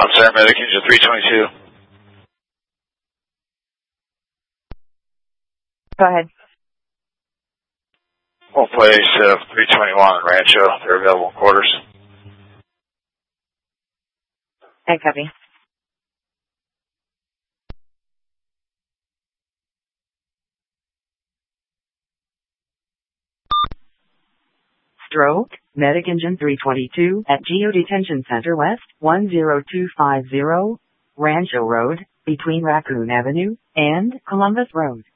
Center Medic Engine 322. Go ahead. We'll place 321 in Rancho. They're available quarters. I copy. Stroke, Medic Engine 322 at Geo Detention Center West, 10250, Rancho Road, between Raccoon Avenue and Columbus Road.